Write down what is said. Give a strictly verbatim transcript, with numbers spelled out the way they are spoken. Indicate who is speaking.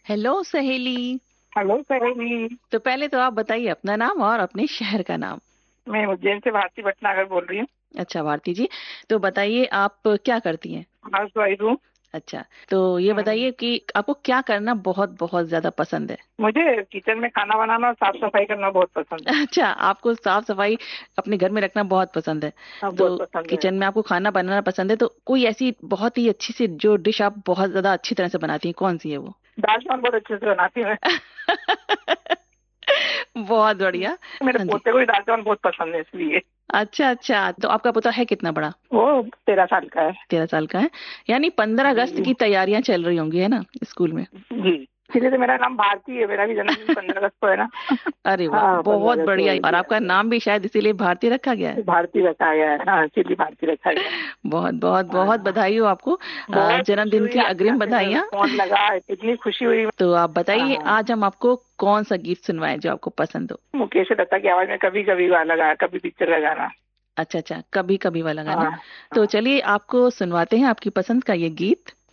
Speaker 1: Hello सहेली।
Speaker 2: Hello सहेली।
Speaker 1: तो पहले तो आप बताइए अपना नाम और अपने शहर का नाम।
Speaker 2: मैं उज्जैन से भारती भटनागर बोल रही हूँ।
Speaker 1: अच्छा भारती जी, तो बताइए आप क्या करती हैं।
Speaker 2: हाउस वाइफ हूँ।
Speaker 1: अच्छा, तो ये
Speaker 2: हम्म,
Speaker 1: बताइए कि आपको क्या करना बहुत बहुत ज्यादा पसंद है।
Speaker 2: मुझे किचन में खाना बनाना और साफ सफाई करना बहुत पसंद है।
Speaker 1: अच्छा, आपको साफ सफाई अपने घर में रखना बहुत पसंद है।
Speaker 2: हाँ,
Speaker 1: तो
Speaker 2: बहुत पसंद है।
Speaker 1: किचन में आपको खाना बनाना पसंद है, तो कोई ऐसी बहुत ही अच्छी सी जो डिश आप बहुत ज्यादा अच्छी तरह से बनाती हैं, कौन सी है वो।
Speaker 2: दाल चावल बहुत अच्छे से बनाती हूँ मैं।
Speaker 1: बहुत
Speaker 2: हम्म,
Speaker 1: बढ़िया।
Speaker 2: मेरे
Speaker 1: हाँ जी।
Speaker 2: पोते को भी दाल चावल बहुत पसंद है इसलिए।
Speaker 1: अच्छा अच्छा, तो आपका पोता है कितना बड़ा।
Speaker 2: वो तेरह साल का है।
Speaker 1: तेरह साल का है, यानी पंद्रह अगस्त
Speaker 2: जी।
Speaker 1: की तैयारियां चल रही होंगी है ना स्कूल में।
Speaker 2: जी, इसीलिए तो मेरा नाम भारती है। मेरा भी जन्मदिन पंद्रह अगस्त को है ना।
Speaker 1: अरे वाह,
Speaker 2: हाँ, पंद्रह
Speaker 1: बहुत
Speaker 2: अगस्त को
Speaker 1: बढ़िया।
Speaker 2: है
Speaker 1: और
Speaker 2: जी।
Speaker 1: आपका नाम भी शायद इसीलिए भारती रखा गया है।
Speaker 2: भारती रखा गया है, हाँ, इसीलिए भारती रखा गया है।
Speaker 1: बहुत बहुत बहुत
Speaker 2: हाँ,
Speaker 1: बधाई हो आपको। अ,
Speaker 2: बहुत खुशी
Speaker 1: जन्मदिन
Speaker 2: हुई
Speaker 1: की
Speaker 2: आपके यहाँ
Speaker 1: अग्रिम
Speaker 2: से
Speaker 1: बधाइयाँ।
Speaker 2: फोन लगा, इतनी खुशी हुई।
Speaker 1: तो आप बताइए
Speaker 2: हाँ,
Speaker 1: आज हम आपको कौन सा गीत सुनवाएं जो आपको पसंद हो।
Speaker 2: मुकेश दत्ता की आवाज में कभी कभी गाना लगा, कभी पिक्चर का गाना।
Speaker 1: अच्छा अच्छा, कभी कभी वाला गाना।
Speaker 2: हाँ।
Speaker 1: तो
Speaker 2: हाँ,
Speaker 1: चलिए आपको सुनवाते हैं आपकी पसंद का ये गीत।